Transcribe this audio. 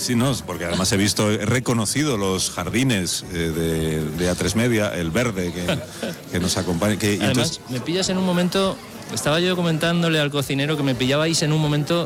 Sí, no, porque además he reconocido los jardines de A3 Media, el verde que nos acompaña. Además, me pillas en un momento, estaba yo comentándole al cocinero que me pillabais en un momento